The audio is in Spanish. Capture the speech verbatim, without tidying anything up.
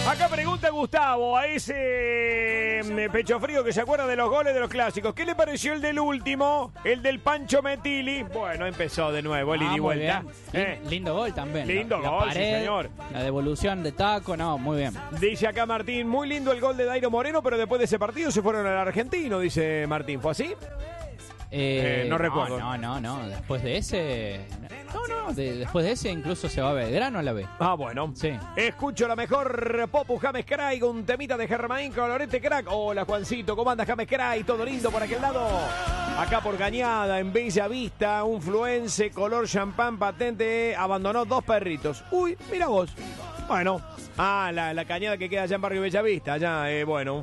Acá pregunta Gustavo a ese eh, pecho frío que se acuerda de los goles de los clásicos. ¿Qué le pareció el del último? El del Pancho Metili. Bueno, empezó de nuevo, el ida y vuelta. Eh. Lindo gol también. Lindo la, gol, la pared, sí, señor. La devolución de taco, no, muy bien. Dice acá Martín, muy lindo el gol de Dairo Moreno, pero después de ese partido se fueron al argentino, dice Martín. ¿Fue así? Eh, Eh, no recuerdo. No, no, no, después de ese... No, no, de- después de ese incluso se va a Belgrano a la B. Ah, bueno. Sí. Escucho la mejor Popu James Cray, un temita de Germain Colorete Crack. Hola, Juancito, ¿cómo anda James Cray? Todo lindo por aquel lado. Acá por Cañada, en Bella Vista, un fluense color champán patente abandonó dos perritos. Uy, mira vos. Bueno. Ah, la, la Cañada que queda allá en Barrio Bella Vista. Allá, eh, bueno.